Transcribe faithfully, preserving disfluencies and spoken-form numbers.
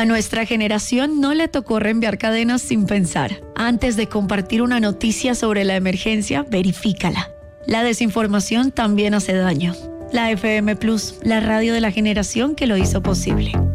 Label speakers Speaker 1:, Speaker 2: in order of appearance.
Speaker 1: A nuestra generación no le tocó reenviar cadenas sin pensar. Antes de compartir una noticia sobre la emergencia, verifícala. La desinformación también hace daño. La F M Plus, la radio de la generación que lo hizo posible.